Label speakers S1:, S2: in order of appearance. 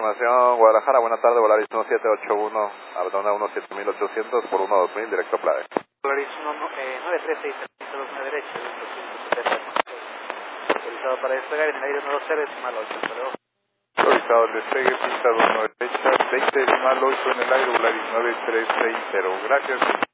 S1: confirmación, Guadalajara, buenas tardes, Volaris 1781, abandona 17800 por 12000, directo Playa.
S2: Volaris 936, una derecha, 270. Autorizado para despegar en el aire 120, decimal 8, hasta luego.
S1: Autorizado el despegue, pista 29 derecha, 20 decimal 8 en el aire, Volaris 9360, gracias.